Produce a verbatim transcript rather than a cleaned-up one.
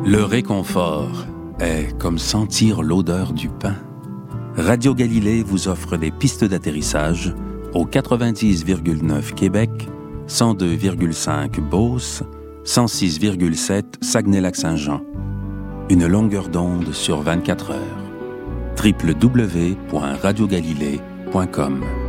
Le réconfort est comme sentir l'odeur du pain. Radio Galilée vous offre des pistes d'atterrissage au quatre-vingt-dix virgule neuf Québec, cent deux virgule cinq Beauce, cent six virgule sept Saguenay-Lac-Saint-Jean. Une longueur d'onde sur vingt-quatre heures. w w w point radio galilée point com